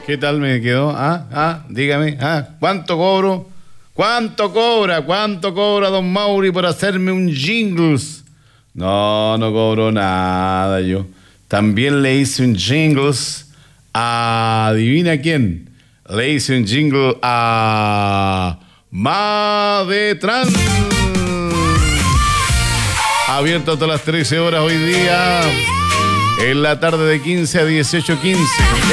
¿Qué tal me quedó? Dígame. ¿Cuánto cobro? ¿Cuánto cobra don Mauri por hacerme un jingles? No cobro nada yo. También le hice un jingles a... ¿Adivina quién? Le hice un jingle a... Madetran. Abierto hasta las 13 horas hoy día. En la tarde de 15 a 18:15.